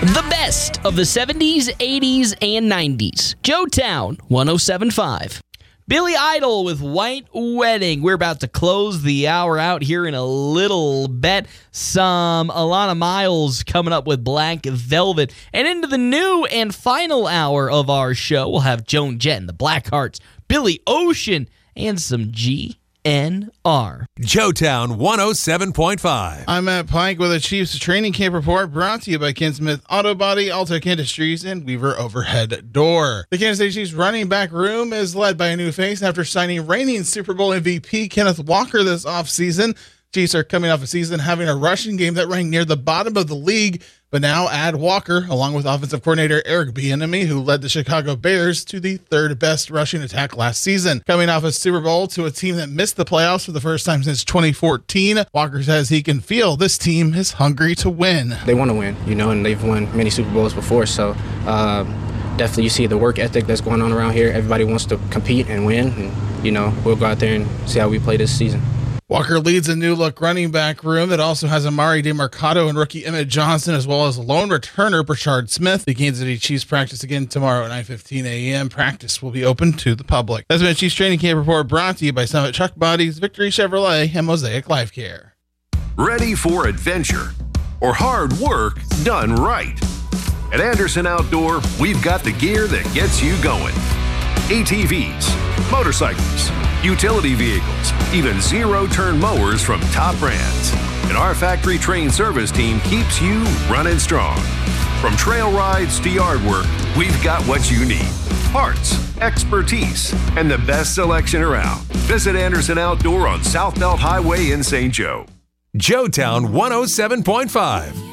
The best of the 70s, 80s, and 90s. Joetown 107.5. Billy Idol with White Wedding. We're about to close the hour out here in a little bit. Some Alana Miles coming up with Black Velvet. And into the new and final hour of our show, we'll have Joan Jett and the Blackhearts, Billy Ocean, and some GNR. Joetown 107.5. I'm Matt Pike with a Chiefs training camp report brought to you by Ken Smith Auto Body, Altec Industries, and Weaver Overhead Door. The Kansas City Chiefs running back room is led by a new face after signing reigning Super Bowl MVP Kenneth Walker this offseason. Chiefs are coming off a season having a rushing game that ranked near the bottom of the league, but now add Walker, along with offensive coordinator Eric Bieniemy, who led the Chicago Bears to the third best rushing attack last season. Coming off a Super Bowl to a team that missed the playoffs for the first time since 2014, Walker says he can feel this team is hungry to win. They want to win, and they've won many Super Bowls before, so definitely you see the work ethic that's going on around here. Everybody wants to compete and win, and, we'll go out there and see how we play this season. Walker leads a new-look running back room that also has Amari DeMarcado and rookie Emmett Johnson, as well as lone returner Brashard Smith. The Kansas City Chiefs practice again tomorrow at 9:15 a.m. Practice will be open to the public. That's been a Chiefs training camp report brought to you by Summit Truck Bodies, Victory Chevrolet, and Mosaic Life Care. Ready for adventure or hard work done right? At Anderson Outdoor, we've got the gear that gets you going. ATVs, motorcycles, utility vehicles, even zero-turn mowers from top brands. And our factory-trained service team keeps you running strong. From trail rides to yard work, we've got what you need. Parts, expertise, and the best selection around. Visit Anderson Outdoor on South Belt Highway in St. Joe. Joetown 107.5.